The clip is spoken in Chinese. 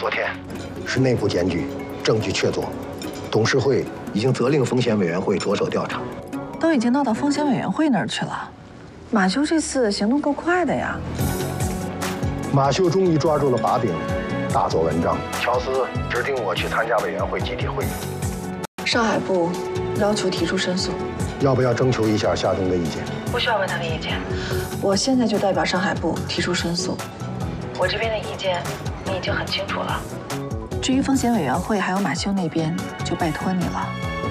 昨天是内部检举，证据确凿，董事会已经责令风险委员会着手调查。 都已经闹到风险委员会那儿去了，马修这次行动够快的呀。 马修终于抓住了把柄，大做文章。乔斯指定我去参加委员会集体会议。 上海部要求提出申诉， 要不要征求一下夏冬的意见？ 不需要问他的意见，我现在就代表上海部提出申诉。我这边的意见你已经很清楚了，至于风险委员会还有马修那边，就拜托你了。